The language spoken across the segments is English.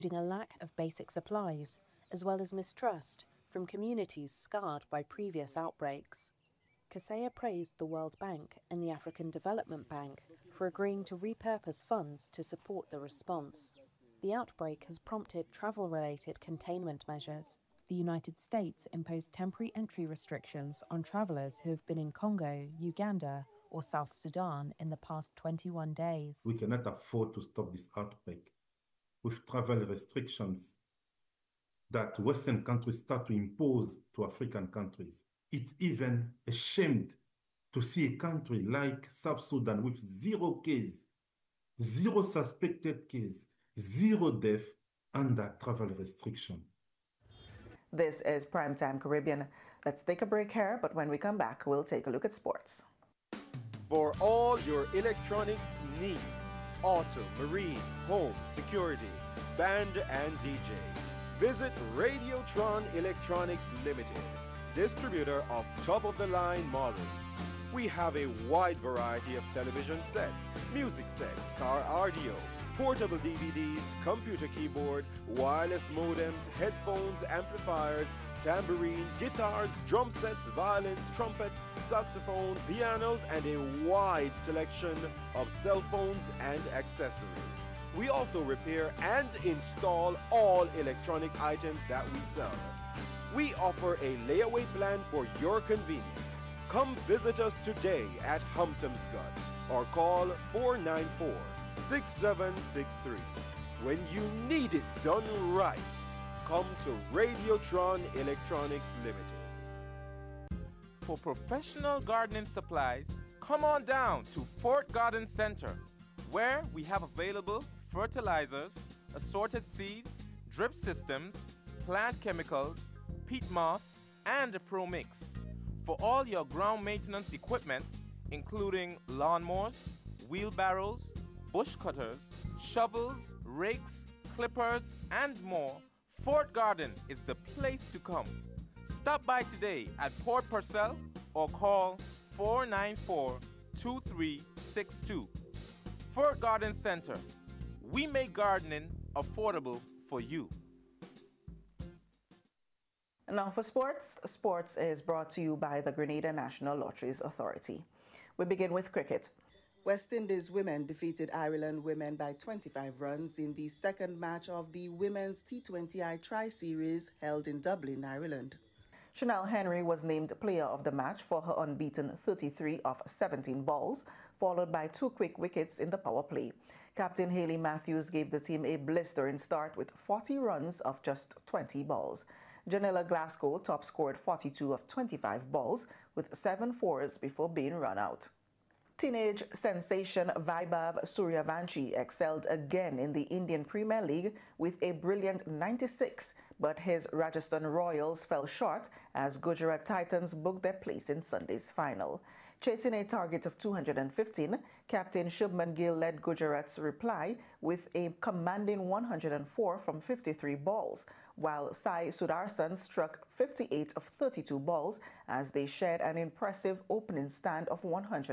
including a lack of basic supplies, as well as mistrust from communities scarred by previous outbreaks. Kaseya praised the World Bank and the African Development Bank for agreeing to repurpose funds to support the response. The outbreak has prompted travel-related containment measures. The United States imposed temporary entry restrictions on travelers who have been in Congo, Uganda, or South Sudan in the past 21 days. We cannot afford to stop this outbreak with travel restrictions that Western countries start to impose to African countries. It's even ashamed to see a country like South Sudan with 0 case, 0 suspected case, 0 death under travel restriction. This is Primetime Caribbean. Let's take a break here, but when we come back, we'll take a look at sports. For all your electronics needs, auto, marine, home, security, band and DJ, visit Radiotron Electronics Limited, distributor of top-of-the-line models. We have a wide variety of television sets, music sets, car audio, portable DVDs, computer keyboard, wireless modems, headphones, amplifiers, tambourine, guitars, drum sets, violins, trumpets, saxophone, pianos, and a wide selection of cell phones and accessories. We also repair and install all electronic items that we sell. We offer a layaway plan for your convenience. Come visit us today at Humptomscott or call 494-6763. When you need it done right, come to Radiotron Electronics Limited. For professional gardening supplies, come on down to Fort Garden Center, where we have available fertilizers, assorted seeds, drip systems, plant chemicals, peat moss, and a Pro Mix. For all your ground maintenance equipment, including lawnmowers, wheelbarrows, bush cutters, shovels, rakes, clippers, and more, Fort Garden is the place to come. Stop by today at Port Purcell or call 494-2362. Fort Garden Center. We make gardening affordable for you. Now for sports. Sports is brought to you by the Grenada National Lotteries Authority. We begin with cricket. West Indies women defeated Ireland women by 25 runs in the second match of the Women's T20I Tri-Series held in Dublin, Ireland. Chanel Henry was named player of the match for her unbeaten 33 of 17 balls, followed by 2 quick wickets in the power play. Captain Hayley Matthews gave the team a blistering start with 40 runs of just 20 balls. Janella Glasgow top scored 42 of 25 balls with 7 fours before being run out. Teenage sensation Vaibhav Suryavanshi excelled again in the Indian Premier League with a brilliant 96, but his Rajasthan Royals fell short as Gujarat Titans booked their place in Sunday's final. Chasing a target of 215, Captain Shubman Gill led Gujarat's reply with a commanding 104 from 53 balls, while Sai Sudarsan struck 58 of 32 balls as they shared an impressive opening stand of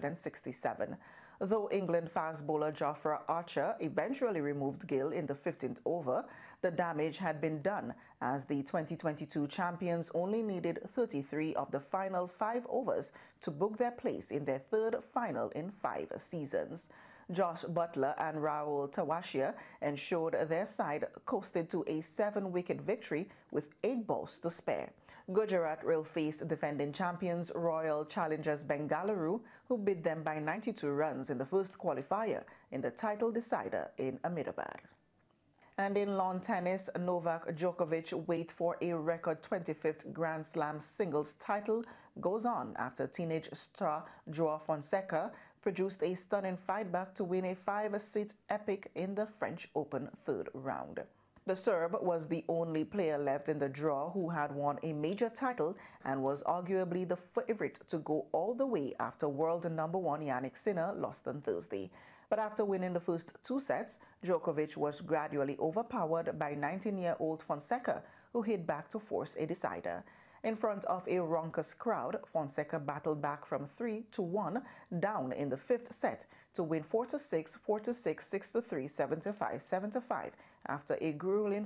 167. Though England fast bowler Jofra Archer eventually removed Gill in the 15th over, the damage had been done as the 2022 champions only needed 33 of the final 5 overs to book their place in their 3rd final in 5 seasons. Josh Butler and Rahul Tawashia ensured their side coasted to a 7-wicket victory with 8 balls to spare. Gujarat will face defending champions Royal Challengers Bengaluru, who beat them by 92 runs in the first qualifier in the title decider in Ahmedabad. And in lawn tennis, Novak Djokovic's wait for a record 25th Grand Slam singles title goes on after teenage star Joao Fonseca produced a stunning fight back to win a 5-set epic in the French Open 3rd round. The Serb was the only player left in the draw who had won a major title and was arguably the favorite to go all the way after world number 1 Jannik Sinner lost on Thursday. But after winning the first 2 sets, Djokovic was gradually overpowered by 19-year-old Fonseca, who hit back to force a decider. In front of a raucous crowd, Fonseca battled back from 3-1 down in the 5th set to win 4-6, 4-6, 6-3, 7-5, 7-5 after a grueling